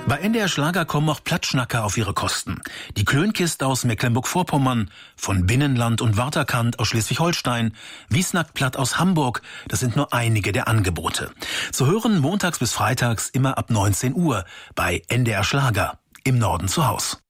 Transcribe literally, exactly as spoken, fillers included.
Bei N D R Schlager kommen auch Plattschnacker auf ihre Kosten. Die Klönkist aus Mecklenburg-Vorpommern, von Binnenland und Waterkant aus Schleswig-Holstein, Wiesnack-Platt aus Hamburg, das sind nur einige der Angebote. Zu hören montags bis freitags immer ab neunzehn Uhr bei N D R Schlager, im Norden zu Haus.